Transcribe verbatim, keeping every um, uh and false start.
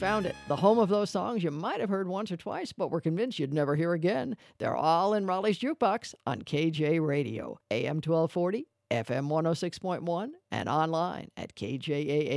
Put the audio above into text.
found it. The home of those songs you might have heard once or twice, but were convinced you'd never hear again. They're all in Raleigh's Jukebox on K J Radio, A M twelve forty, F M one oh six point one, and online at K J A A.